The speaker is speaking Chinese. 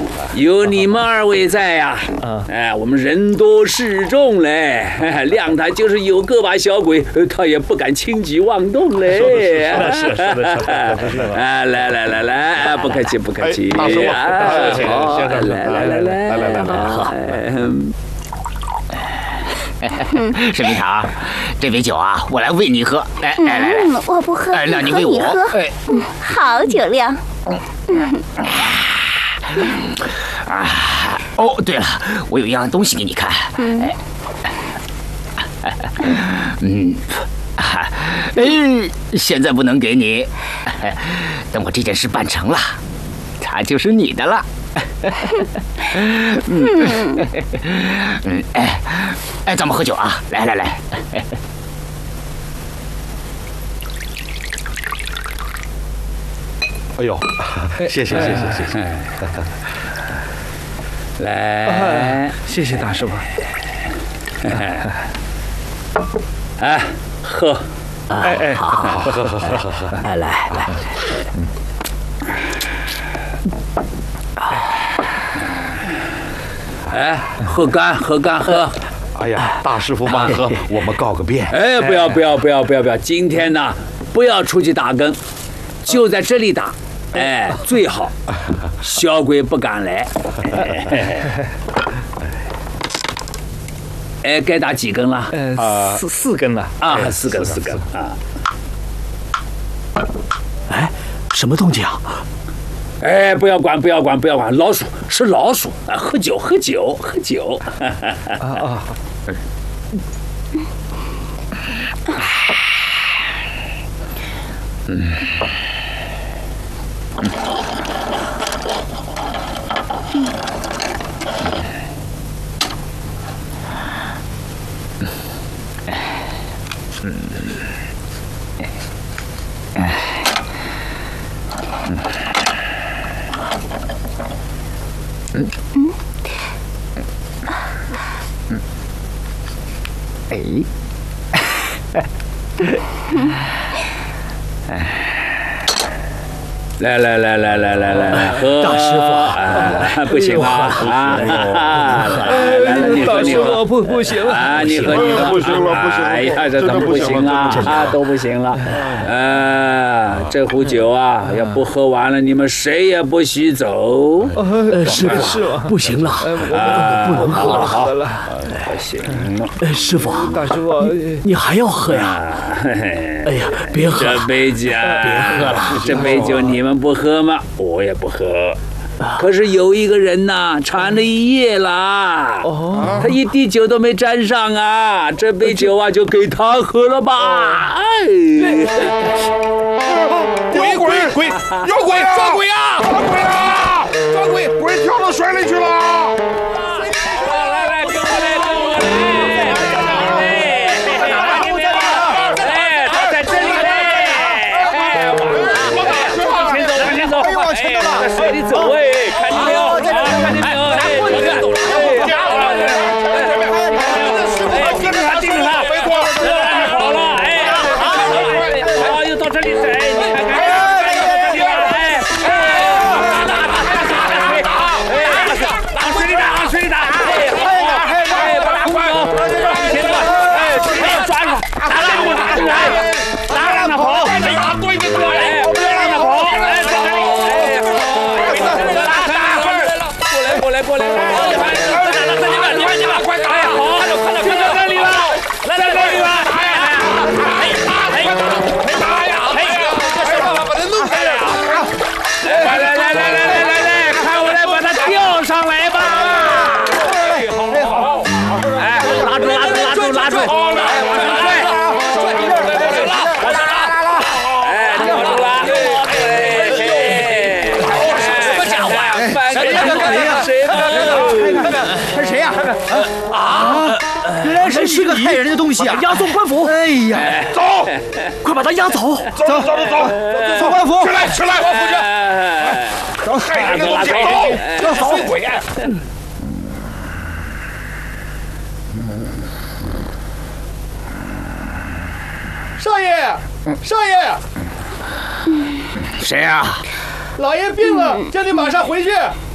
有你们二位在呀，我们人多势众嘞，谅他就是有个把小鬼，他也不敢轻举妄动嘞。 是的。 来，不客气。 大师傅， 好，来，好。 沈明堂，这杯酒啊，我来喂你喝。来， 我不喝， 让你喂我。 好酒量。 哦，对了，我有一样东西给你看。现在不能给你，等我这件事办成了，它就是你的了。咱们喝酒啊！来。 哎呦，谢谢。 来， 谢谢大师傅。 喝。 好，来。 喝干。 哎呀，大师傅慢喝，我们告个别。 不要，今天呢，不要出去打更，就在这里打。最好，小鬼不敢来。该打几根了 ？4根了。 四根啊。 什么动静啊？ 不要管，老鼠是老鼠啊！喝酒。来，喝！ 大师傅， 不行啊！ 大师傅，不行了！ 你喝， 不行了！ 哎呀，这怎么不行啊？都不行了！这壶酒啊，要不喝完了，你们谁也不许走。 师傅，不行了，不能喝了。 不行了，师傅，大师傅，你还要喝呀？哎呀，别喝了， 这杯酒， 别喝了， 这杯酒你们不喝吗？我也不喝。可是有一个人呐，馋了一夜了，他一滴酒都没沾上啊，这杯酒啊就给他喝了吧。 鬼，有鬼啊！抓鬼啊！抓鬼！鬼跳到水里去了！ 在水里走看见没有？看见没有？盯着他，跑了，又到这里来，你看看，往水里打，把他扶走，抓住，打让他跑，过来！你把快打！好，就在这里了，来这里吧！快打呀！把他弄开了！来，看我来把他吊上来吧！好，拉住！往上拽！吊住了！什么家伙呀？谁呢？ 这是谁呀？原来是个害人的东西啊！押送官府！哎呀， 走， 快把他押走！ 走，送官府！去来，官府去！走，害人的东西，要走！鬼！ 少爷， 谁呀？ 老爷病了，叫你马上回去。